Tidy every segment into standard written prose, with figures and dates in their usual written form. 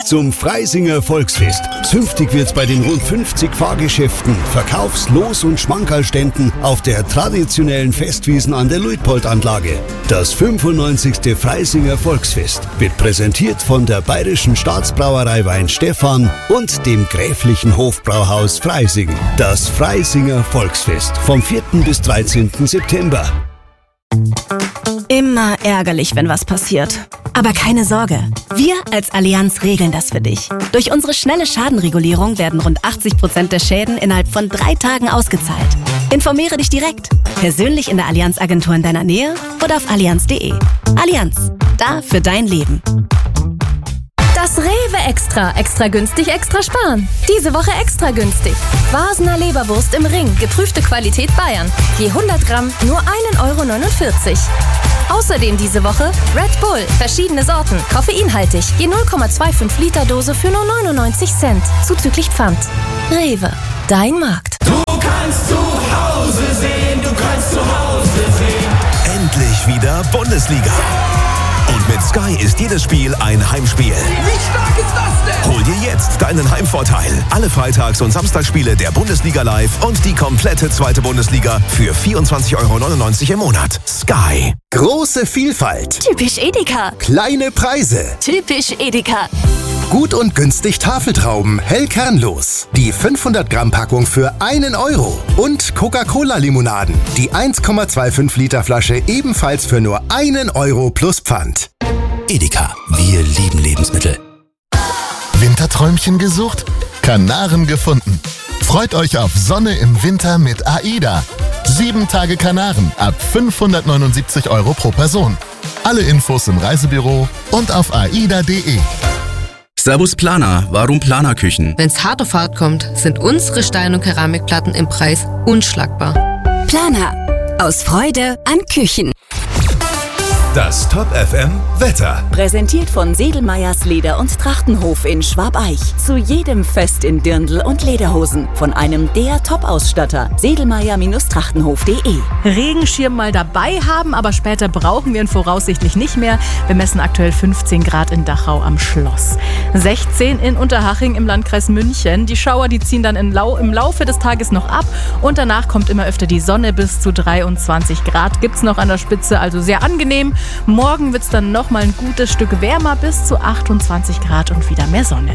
zum Freisinger Volksfest. Zünftig wird's bei den rund 50 Fahrgeschäften, Verkaufs-, Los- und Schmankerlständen auf der traditionellen Festwiesen an der Luitpold-Anlage. Das 95. Freisinger Volksfest wird präsentiert von der Bayerischen Staatsbrauerei Weinstefan und dem Gräflichen Hofbrauhaus Freising. Das Freisinger Volksfest vom 4. bis 13. September. Immer ärgerlich, wenn was passiert. Aber keine Sorge, wir als Allianz regeln das für dich. Durch unsere schnelle Schadenregulierung werden rund 80% der Schäden innerhalb von 3 Tagen ausgezahlt. Informiere dich direkt, persönlich in der Allianz-Agentur in deiner Nähe oder auf allianz.de. Allianz, da für dein Leben. Das Rewe Extra. Extra günstig, extra sparen. Diese Woche extra günstig. Vasener Leberwurst im Ring. Geprüfte Qualität Bayern. Je 100 Gramm nur 1,49 €. Außerdem diese Woche Red Bull. Verschiedene Sorten. Koffeinhaltig. Je 0,25 Liter Dose für nur 99 Cent. Zuzüglich Pfand. Rewe. Dein Markt. Du kannst zu Hause sehen. Du kannst zu Hause sehen. Endlich wieder Bundesliga. Und mit Sky ist jedes Spiel ein Heimspiel. Wie stark ist das denn? Hol dir jetzt deinen Heimvorteil. Alle Freitags- und Samstagsspiele der Bundesliga live und die komplette zweite Bundesliga für 24,99 € im Monat. Sky. Große Vielfalt. Typisch Edeka. Kleine Preise. Typisch Edeka. Gut und günstig Tafeltrauben, hell kernlos. Die 500 Gramm Packung für 1 €. Und Coca-Cola-Limonaden. Die 1,25 Liter Flasche ebenfalls für nur 1 € plus Pfand. Edeka, wir lieben Lebensmittel. Winterträumchen gesucht? Kanaren gefunden. Freut euch auf Sonne im Winter mit AIDA. 7 Tage Kanaren ab 579 € pro Person. Alle Infos im Reisebüro und auf aida.de. Servus Planer, warum Planerküchen? Wenn's hart auf hart kommt, sind unsere Stein- und Keramikplatten im Preis unschlagbar. Planer. Aus Freude an Küchen. Das Top FM Wetter. Präsentiert von Sedelmeyers Leder- und Trachtenhof in Schwabeich. Zu jedem Fest in Dirndl und Lederhosen. Von einem der Top-Ausstatter. Sedelmeyer-Trachtenhof.de. Regenschirm mal dabei haben, aber später brauchen wir ihn voraussichtlich nicht mehr. Wir messen aktuell 15 Grad in Dachau am Schloss. 16 in Unterhaching im Landkreis München. Die Schauer, die ziehen dann im Laufe des Tages noch ab. Und danach kommt immer öfter die Sonne. Bis zu 23 Grad gibt's noch an der Spitze, also sehr angenehm. Morgen wird es dann noch mal ein gutes Stück wärmer, bis zu 28 Grad und wieder mehr Sonne.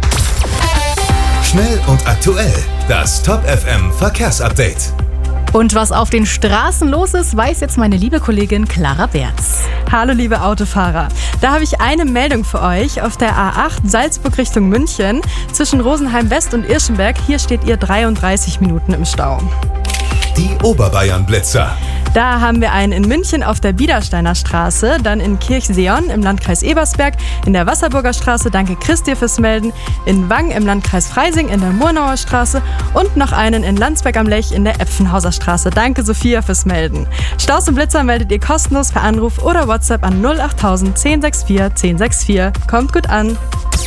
Schnell und aktuell. Das Top FM Verkehrsupdate. Und was auf den Straßen los ist, weiß jetzt meine liebe Kollegin Clara Berz. Hallo liebe Autofahrer, da habe ich eine Meldung für euch. Auf der A8 Salzburg Richtung München zwischen Rosenheim West und Irschenberg, hier steht ihr 33 Minuten im Stau. Die Oberbayern-Blitzer. Da haben wir einen in München auf der Biedersteiner Straße, dann in Kirchseon im Landkreis Ebersberg, in der Wasserburger Straße, danke Christi fürs Melden, in Wang im Landkreis Freising in der Murnauer Straße und noch einen in Landsberg am Lech in der Epfenhauser Straße. Danke Sophia fürs Melden. Staus und Blitzer meldet ihr kostenlos per Anruf oder WhatsApp an 08000 1064 1064. Kommt gut an.